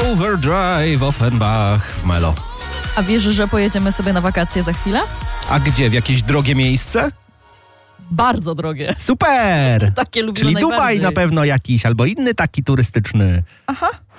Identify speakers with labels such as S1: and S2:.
S1: Overdrive, Offenbach w Melo.
S2: A wiesz, że pojedziemy sobie na wakacje za chwilę?
S1: A gdzie? W jakieś drogie miejsce?
S2: Bardzo drogie.
S1: Super!
S2: Takie lubimy
S1: Czyli
S2: najbardziej.
S1: Dubaj na pewno jakiś, albo inny taki turystyczny.
S2: Aha.